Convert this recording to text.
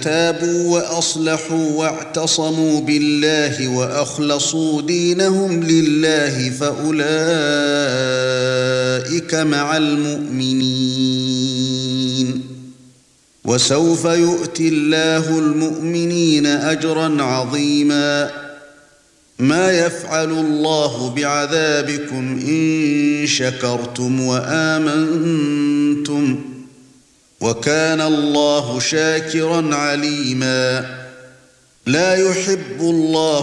تابوا وأصلحوا واعتصموا بالله وأخلصوا دينهم لله فأولئك مع المؤمنين وسوف يؤتي الله المؤمنين أجرا عظيما ما يفعل الله بعذابكم إن شكرتم وآمنتم وكان الله شاكرا عليما لا يحب الله